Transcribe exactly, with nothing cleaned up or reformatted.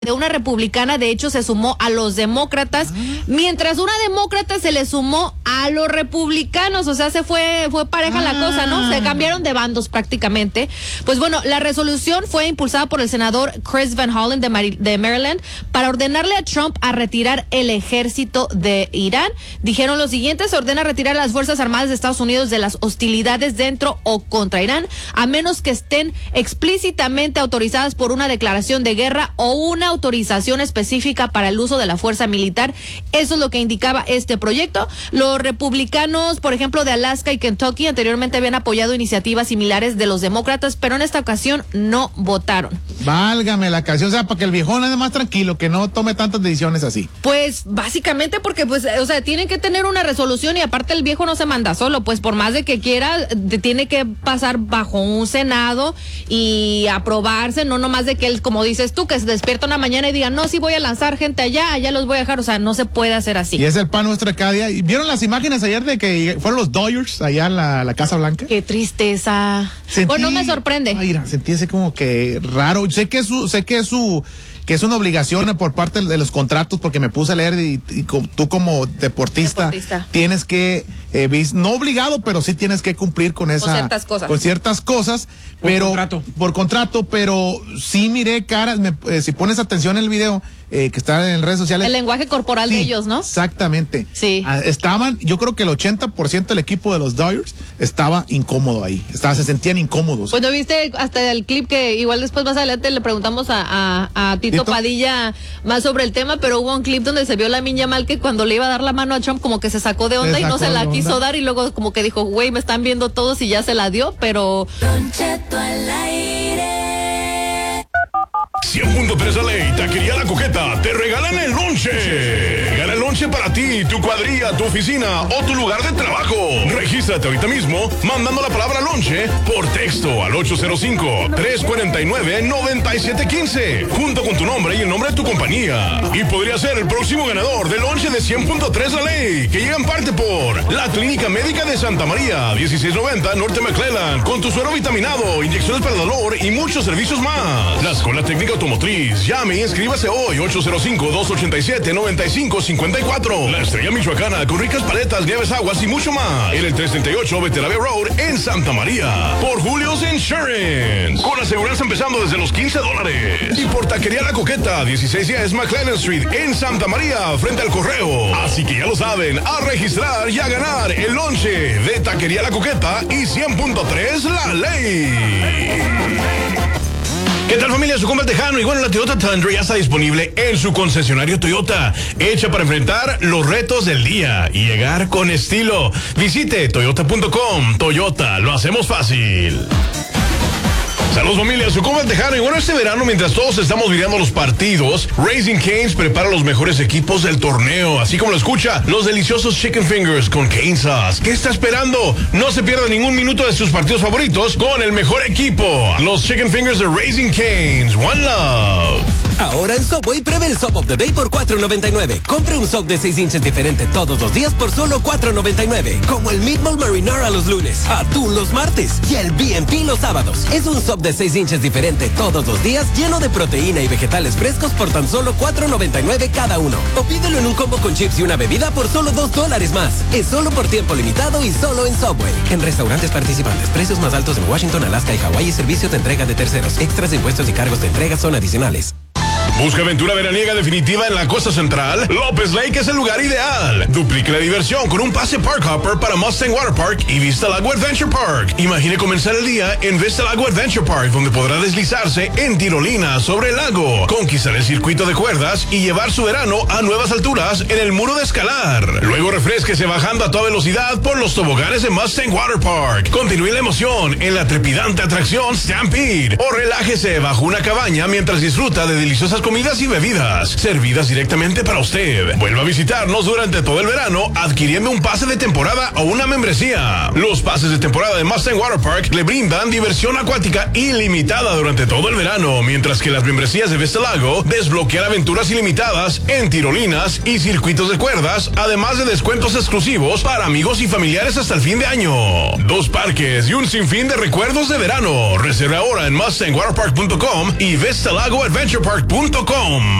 de una republicana, de hecho, se sumó a los demócratas, mientras una demócrata se le sumó a los republicanos, o sea, se fue, fue pareja ah. la cosa, ¿no? Se cambiaron de bandos prácticamente. Pues bueno, la resolución fue impulsada por el senador Chris Van Hollen de, Mar- de Maryland para ordenarle a Trump a retirar el ejército de Irán. Dijeron lo siguiente: se ordena retirar a las Fuerzas Armadas de Estados Unidos de las hostilidades dentro o contra Irán, a menos que estén explícitamente autorizadas por una declaración de guerra o una autorización específica para el uso de la fuerza militar. Eso es lo que indicaba este proyecto. Los republicanos, por ejemplo, de Alaska y Kentucky, anteriormente habían apoyado iniciativas similares de los demócratas, pero en esta ocasión no votaron. Válgame la canción, o sea, para que el viejón ande más tranquilo, que no tome tantas decisiones así. Pues básicamente porque, pues, o sea, tienen que tener una resolución y aparte el viejo no se manda solo, pues por más de que quiera, de, tiene que pasar bajo un senado y aprobarse, no nomás de que él, como dices tú, que se despierta una mañana y diga, no, sí voy a lanzar gente allá, allá los voy a dejar, o sea, no se puede hacer así. Y es el pan nuestro cada día. ¿Vieron las imágenes ayer de que fueron los Dodgers allá a la, la Casa Blanca? Qué tristeza. Sentí, bueno, no me sorprende. Ay, sentí ese como que raro. Sé que es su, sé que es su, que es una obligación por parte de los contratos, porque me puse a leer y, y tú como deportista, deportista. tienes que, eh, no obligado, pero sí tienes que cumplir con esa, con ciertas cosas, con ciertas cosas, por pero contrato. por contrato, pero sí miré caras, me, eh, si pones atención en el video eh, que está en redes sociales, el lenguaje corporal sí, de ellos, ¿no? Exactamente. Sí. Ah, estaban, yo creo que el ochenta por ciento del equipo de los Dodgers estaba incómodo ahí, estaba, se sentían incómodos. Pues no viste hasta el clip que igual después más adelante le preguntamos a, a, a Tito, Tito Padilla más sobre el tema, pero hubo un clip donde se vio la Lamin Yamal que cuando le iba a dar la mano a Trump como que se sacó de onda y no se la quiso dar y luego como que dijo, güey, me están viendo todos y ya se la dio, pero... Don Cheto al aire. cien punto tres La Ley, Taquería La Coqueta, te regalan el lonche. Gana el lonche para ti, tu cuadrilla, tu oficina o tu lugar de trabajo. Regístrate ahorita mismo mandando la palabra lonche por texto al ocho cero cinco, tres cuatro nueve, nueve siete uno cinco junto con tu nombre y el nombre de tu compañía. Y podría ser el próximo ganador del lonche de cien punto tres La Ley, que llega en parte por la Clínica Médica de Santa María, dieciséis noventa Norte McClellan, con tu suero vitaminado, inyecciones para el dolor y muchos servicios más. La Escuela Técnica Automotriz, llame y inscríbase hoy, ocho cero cinco, dos ocho siete, nueve cinco cinco cuatro. La Estrella Michoacana, con ricas paletas, nieves, aguas y mucho más. En el trescientos treinta y ocho Veteravia Road en Santa María. Por Julio's Insurance, con aseguranza empezando desde los quince dólares. Y por Taquería La Coqueta, dieciséis diez McLennan Street en Santa María, frente al correo. Así que ya lo saben, a registrar y a ganar el lonche de Taquería La Coqueta y cien punto tres La Ley. ¿Qué tal, familia? Su compa el Tejano. Y bueno, la Toyota Tundra ya está disponible en su concesionario Toyota, hecha para enfrentar los retos del día y llegar con estilo. Visite toyota punto com. Toyota, lo hacemos fácil. Saludos, familia, su compa el Tejano. Y bueno, este verano, mientras todos estamos mirando los partidos, Raising Cane's prepara los mejores equipos del torneo. Así como lo escucha, los deliciosos Chicken Fingers con Cane Sauce. ¿Qué está esperando? No se pierda ningún minuto de sus partidos favoritos con el mejor equipo. Los Chicken Fingers de Raising Cane's. One Love. Ahora en Subway, pruebe el Sub of the Day por cuatro noventa y nueve. Compre un sub de seis inches diferente todos los días por solo cuatro noventa y nueve. Como el Meatball Marinara los lunes, atún los martes y el B and P los sábados. Es un sub de seis inches diferente todos los días, lleno de proteína y vegetales frescos por tan solo cuatro noventa y nueve cada uno. O pídelo en un combo con chips y una bebida por solo dos dólares más. Es solo por tiempo limitado y solo en Subway. En restaurantes participantes, precios más altos en Washington, Alaska y Hawái y servicio de entrega de terceros. Extras de impuestos y cargos de entrega son adicionales. Busca aventura veraniega definitiva en la costa central. López Lake es el lugar ideal. Duplique la diversión con un pase Park Hopper para Mustang Water Park y Vista Lago Adventure Park. Imagine comenzar el día en Vista Lago Adventure Park, donde podrá deslizarse en tirolina sobre el lago, conquistar el circuito de cuerdas y llevar su verano a nuevas alturas en el muro de escalar. Luego refresquese bajando a toda velocidad por los toboganes de Mustang Water Park. Continúe la emoción en la trepidante atracción Stampede o relájese bajo una cabaña mientras disfruta de deliciosas comidas y bebidas servidas directamente para usted. Vuelva a visitarnos durante todo el verano adquiriendo un pase de temporada o una membresía. Los pases de temporada de Mustang Water Park le brindan diversión acuática ilimitada durante todo el verano, mientras que las membresías de Vista Lago desbloquean aventuras ilimitadas en tirolinas y circuitos de cuerdas, además de descuentos exclusivos para amigos y familiares hasta el fin de año. Dos parques y un sinfín de recuerdos de verano. Reserve ahora en mustang water park punto com y vista lago adventure park punto com. punto com.